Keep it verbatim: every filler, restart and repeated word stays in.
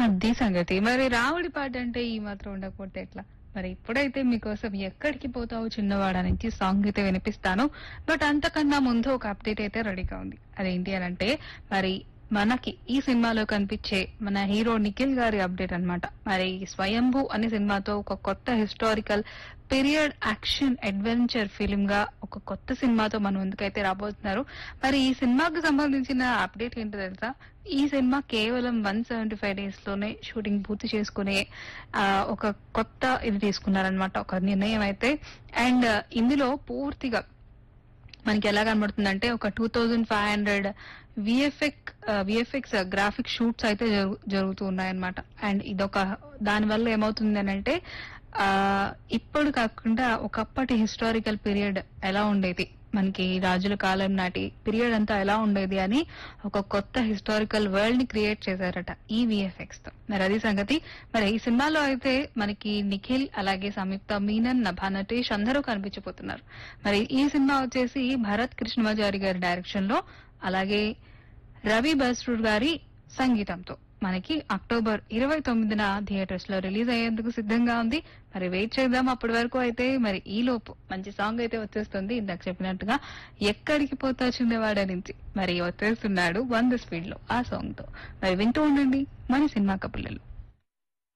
అదే సంగతి. మరి రాముడి పాట అంటే ఈ మాత్రం ఉండకపోతే ఎట్లా? మరి ఇప్పుడైతే మీకోసం ఎక్కడికి పోతావు చిన్నవాడా నుంచి సాంగ్ అయితే వినిపిస్తాను. బట్ అంతకన్నా ముందు ఒక అప్డేట్ అయితే రెడీగా ఉంది. అదేంటి అనంటే మరి మనకి ఈ సినిమాలో కనిపించే మన హీరో నిఖిల్ గారి అప్డేట్ అన్నమాట. మరి స్వయంభూ అనే సినిమాతో ఒక కొత్త historical period action adventure film గా ఒక కొత్త సినిమాతో మన ముందుకైతే రాబోతున్నారు. మరి ఈ సినిమాకి సంబంధించిన అప్డేట్ ఏంటో తెలుసా? ఈ సినిమా కేవలం వన్ సెవెంటీ ఫైవ్ డేస్ లోనే షూటింగ్ పూర్తి చేసుకునే ఆ, ఒక కొత్త ఇది తీసుకున్నారనమాట, ఒక నిర్ణయం అయితే. అండ్ ఇందులో పూర్తిగా మనకి ఎలా కనబడుతుందంటే ఒక two thousand five hundred విఎఫ్ఎక్ VFX graphic shoots అయితే జరుగు- జరుగుతూ ఉన్నాయన్నమాట. అండ్ ఇదొక దాని వల్ల ఏమవుతుంది అని అంటే ఆ ఇప్పుడు కాకుండా ఒకప్పటి హిస్టారికల్ పీరియడ్ ఎలా ఉండేది, మనకి రాజుల కాలం నాటి పీరియడ్ అంతా ఎలా ఉండేది అని ఒక కొత్త హిస్టారికల్ వరల్డ్ ని క్రియేట్ చేశారట ఈ విఎఫ్ఎక్స్ తో. మరి అది సంగతి. మరి ఈ సినిమాలో అయితే మనకి నిఖిల్ అలాగే సంయుక్త మీనన్, నభా నటేష్ అందరూ కనిపించబోతున్నారు. మరి ఈ సినిమా వచ్చేసి భరత్ కృష్ణమాచారి గారి డైరెక్షన్ లో అలాగే రవి బస్రూర్ గారి సంగీతంతో మనకి అక్టోబర్ ఇరవై తొమ్మిదిన థియేటర్స్ లో రిలీజ్ అయ్యేందుకు సిద్ధంగా ఉంది. మరి వెయిట్ చేద్దాం అప్పటి వరకు అయితే. మరి ఈ లోపు మంచి సాంగ్ అయితే వచ్చేస్తుంది. ఇందాక చెప్పినట్టుగా ఎక్కడికి పోతా చిన్నవాడ నుంచి మరి వచ్చేస్తున్నాడు వంద స్పీడ్ లో ఆ సాంగ్ తో. మరి వింటూ ఉండండి మన సినిమా కపుల్లలు.